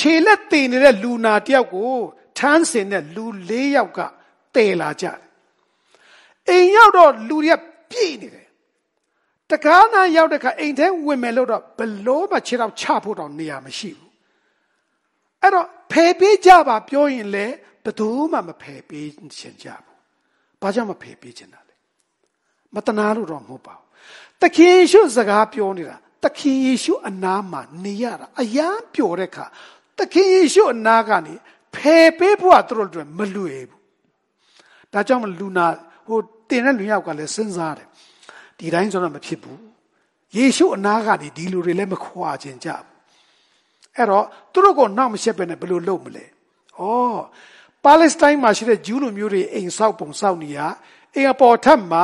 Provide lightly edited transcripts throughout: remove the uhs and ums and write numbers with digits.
ခြေလက်တည်နေတဲ့လူနာတယောက်ကိုထမ်းဆင်တဲ့လူ4ယောက်ကတည်လာကြတယ်အိမ်ရောက်တော့လူတွေကပြည့်နေတယ်တကားနာရောက်တဲ့ခါအိမ်ထဲဝင်မယ်လို့တော့ဘလို့မှခြေတော့ချဖို့တော့နေရာမရှိဘူးအဲ့တော့ဖယ်ပေးကြပါပြောရင်လေဘယ်သူမှမဖယ်ပေးချင်ကြဘူးဘာကြောင့်မဖယ်ပေးချင်တာလဲမတနာလို့တော့မဟုတ်ပါဘူးသခင်ယေရှုစကားပြောနေတာသခင်ယေရှုအနာမှာနေရတာအယံပျော်တဲ့ခါသခင်ယေရှုအနာကနေဖယ်ပေးဖို့ကသူတို့တွေမလွယ်ဘူးဒါကြောင့်လူနာဟိုတင်တဲ့လူယောက်ကလည်းစဉ်းစားတယ်ဒီတိုင်းဆိုတော့မဖြစ်ဘူးယေရှုအနာကနေဒီလူတွေလည်းမခွာချင်ကြဘူးအဲ့တော့သူတို့ကိုနောက်မရှက်ပဲနဲ့ဘယ်လိုလုပ်မလဲပါလက်စတိုင်းမှာရှိတဲ့ဂျူးလူမျိုးတွေအိမ်ဆောက်ပုံဆောက်နေရအိမ်အပေါ်ထပ်မှာ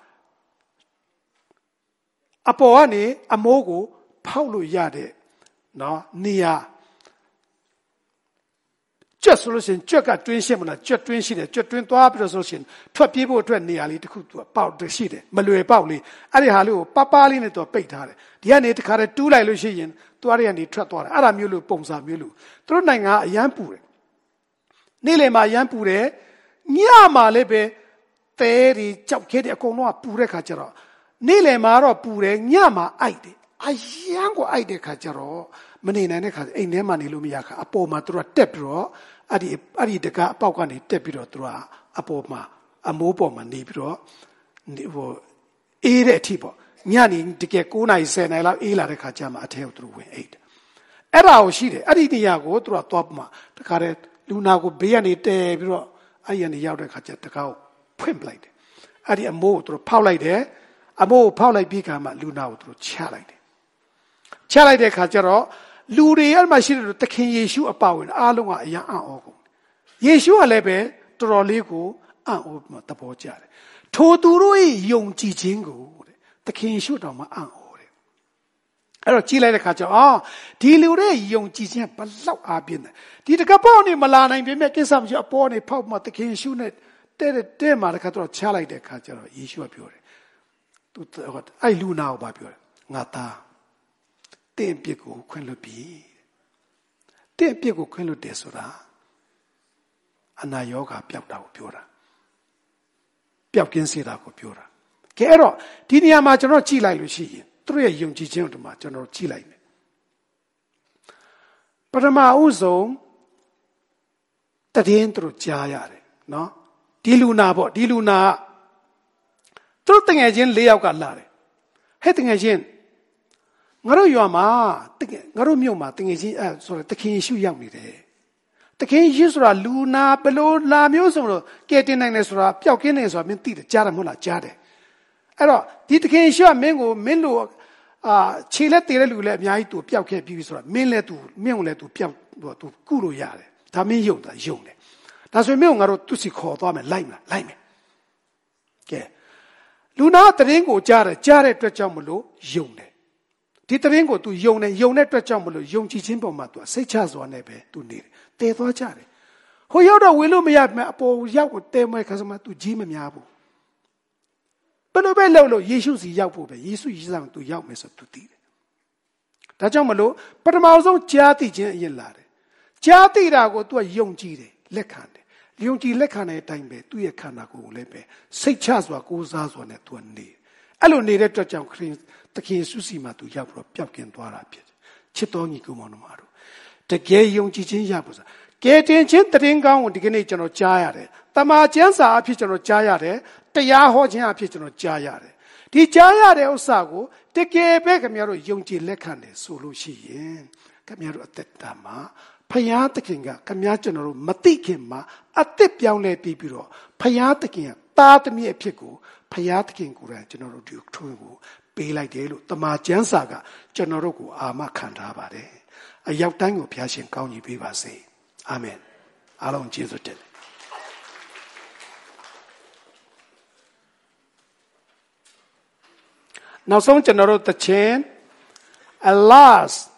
အပေါ်ကနေအမိုးကိုဖောက်လို့ရတဲ့နော်နေရာကျွတ်ဆိုလို့ရှိရင်ကျွတ်ကတွင်းရှိမလားကျွတ်တွင်းရှိတယ်ကျွတ်တွင်းသွားပြီးတော့ဆိုလို့ရှိရင်ထွက်ပြေးဖို့အတွက်နေရာလေးတစ်ခုသူကပေါက်တရှိတယ်မလွယ်ပေါက်လေးအဲ့ဒီဟာလေးကိုပပလေးနဲ့သူကပိတ်ထားတယ်ဒီကနေတခါတည်းတူးလိုက်လို့ရှိရင်သူအဲ့ဒီကနေထွက်သွားတယ်အဲ့ဒါမျိုးလို့ပုံစံမျိုးလို့သူတို့နိုင်ငံအရန်ပူတယ်နေ့လယ်မှာအရန်ပူတယ်ညမှာလည်းပဲသဲတွေကြောက်ခဲတွေအကုန်လုံးကပူတဲ့ခါကျတော့နေ့လယ်မှာတော့ပူတယ်ညမှာအိုက်တယ်အရန်ကိုအိုက်တဲ့ခါကျတော့မနေနိုင်တဲ့ခါအိမ်ထဲမှာနေလို့မရခါအပေါ်မှာသူတို့တက်ပြီးတော့အဲ့ဒီတကအပေါက်ကနေတက်ပြီးတော့သူတို့ကအပေါ်မှာအမိုးပေါ်မှာနေပြီးတော့ဟိုအေးတဲ့အထိပေါ့ညနေတကယ်9နာရီ10နာရီလောက်အေးလာတဲ့ခါကျမှအထဲကိုသူတို့ဝင်အိတ်တယ်အဲ့ဒါကိုရှိတယ်အဲ့ဒီနေရာကိုသူတို့ကသွားမှတခါတည်းလူနာကိုဘေးကနေတဲပြီးတော့အဲ့ဒီကနေရောက်တဲ့ခါကျတကားကိုဖွင့်ပလိုက်တယ်အဲ့ဒီအမိုးကိုသူတို့ဖောက်လိုက်တယ်အမိုးကိုဖောက်လိုက်ပြီးခါမှလူနာကိုသူတို့ချလိုက်တယ်ချလိုက်တဲ့ခါကျတော့လူတွေအဲ့မှာရှိတဲ့သခင်ယေရှုအပါဝင်အားလုံးကအယံအံ့ဩကုန်ယေရှုကလည်းပဲတော်တော်လေးကိုအံ့ဩသဘောကျတယ်ထိုသူတို့ရဲ့ယုံကြည်ခြင်းကိုတဲ့သခင်ယေရှုတော်မှာအံ့ဩတယ်အဲ့တော့ကြည့်လိုက်တဲ့ခါကျတော့ဒီလူတွေယုံကြည်ခြင်းဘလောက်အားပြင်းတယ်ဒီတကပေါ့နေမလာနိုင်ပေမဲ့ကိစ္စမရှိအပေါ်နေဖောက်မှသခင်ယေရှုနဲ့တဲ့မှာတခါတော့ချလိုက်တဲ့ခါကျတော့ယေရှုကပြောတယ်သူအဲ့လူနာကိုပါပြောတယ်ငါသားတင့်ပြစ်ကိုခွင့်လွတ်ပြီတင့်ပြစ်ကိုခွင့်လွတ်တယ်ဆိုတာအနာရောဂါပျောက်တာကိုပြောတာပျောက်ကင်းစေတာကိုပြောတာကဲအဲ့တော့ဒီနေရာမှာကျွန်တော်ကြည့်လိုက်လို့ရှိရင်သူတို့ရဲ့ယုံကြည်ခြင်းတို့မှာကျွန်တော်ကြည့်လိုက်မယ်ပထမဦးဆုံးတည်င်းသူတို့ကြားရတယ်နော်ဒီလူနာပေါ့ဒီလူနာသူတို့တငယ်ချင်း၄ယောက်ကလာတယ်ဟဲ့တငယ်ချင်းငါတို့ရွာမှာငါတို့မြို့မှာတငယ်ချင်းဆိုတော့သခင်ယေရှုရောက်နေတယ်သခင်ယေရှုဆိုတာလူနာဘလို့လာမျိုးဆိုတော့ကဲတင်နိုင်တယ်ဆိုတာပျောက်ကင်းနေဆိုတာမင်းသိတယ်ကြားတယ်မဟုတ်လားကြားတယ်အဲ့တော့ဒီသခင်ယေရှုကမင်းတို့ခြေလက်တည်တဲ့လူလည်းအများကြီးသူပျောက်ခဲ့ပြီးဆိုတာမင်းလည်းသူမင်းကိုလည်းသူပျောက်သူကုလို့ရတယ်ဒါမင်းယုံတယ်ဒါဆိုရင်မင်းကငါတို့သူစီခေါ်သွားမယ်လိုက်မယ်ကဲလူနာတရင်ကိုကြားတဲ့အတွက်ကြောင့်မလို့ယုံတယ်ဒီတရင်ကို तू ယုံတဲ့အတွက်ကြောင့်မလို့ယုံကြည်ခြင်းပေါ်မှာ तू စိတ်ချစွာနဲ့ပဲ तू နေတယ်တည်သွားကြတယ်ဟိုရောက်တော့ဝင်လို့မရဘူးအပေါ်ရောက်ကိုတဲမွဲခါစမှ तू ကြီးမများဘူးဘယ်လိုပဲလုပ်လို့ယေရှုစီရောက်ဖို့ပဲယေရှုရေးဆောင် तू ရောက်မယ်ဆို तू သိတယ်ဒါကြောင့်မလို့ပထမဆုံးကြားသိခြင်းအရင်လာတယ်ကြားသိတာကို तू ယုံကြည်တယ်လက်ခံတယ်ယုံကြည်လက်ခံတဲ့အတိုင်းပဲသူ့ရဲ့ခန္ဓာကိုယ်ကိုလည်းပဲစိတ်ချစွာကိုးစားစွာနဲ့ तू နေအဲ့လိုနေတဲ့အတွက်ကြောင့်ခရစ်သခင်ယေရှုစီမှာ तू ရောက်ပြီးတော့ပျောက်ကင်းသွားတာဖြစ်တယ်ချစ်တော်ညီကိုမောင်တို့တကယ်ယုံကြည်ခြင်းရဖို့ကဲတင်ချင်းတရင်ကောင်းကိုဒီကနေ့ကျွန်တော်ကြားရတယ်တမန်ကျမ်းစာအဖြစ်ကျွန်တော်ကြားရတယ်တရားဟောခြင်းအဖြစ်ကျွန်တော်ကြားရတယ်ဒီကြားရတဲ့ဥစ္စာကိုတကယ်ပဲခင်ဗျားတို့ယုံကြည်လက်ခံတယ်ဆိုလို့ရှိရင်ခင်ဗျားတို့အသက်တာမှာဖယားသခင်ကခင်ဗျားကျွန်တော်တို့မသိခင်မှာအသက်ပြောင်းလဲပြီးတော့ဖယားသခင်ကသားသမီးအဖြစ်ကိုဖယားသခင်ကိုယ်တိုင်ကျွန်တော်တို့ဒီထွန်းကိုပေးလိုက်တယ်လို့တမန်ကျမ်းစာကကျွန်တော်တို့ကိုအာမခံထားပါတယ်အရောက်တိုင်းကိုဘုရားရှင်ကောင်းကြီးပေးပါစေအာမင်အားလုံးကျေးဇူးတင်နောက်ဆုံးကျွန်တော်တို့တခြင်း Alas